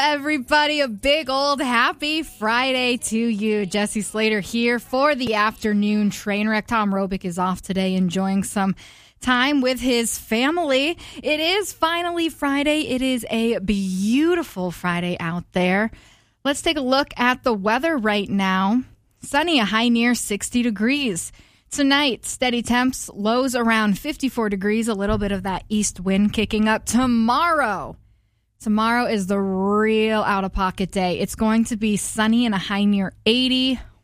everybody. A big old happy Friday to you. Jesse Slater here for the afternoon train wreck. Tom Robick is off today enjoying some time with his family. It is finally Friday. It is a beautiful Friday out there. Let's take a look at the weather right now. Sunny, a high near 60 degrees. Tonight, steady temps, lows around 54 degrees, a little bit of that east wind kicking up. Tomorrow is the real out-of-pocket day. It's going to be sunny and a high near 80.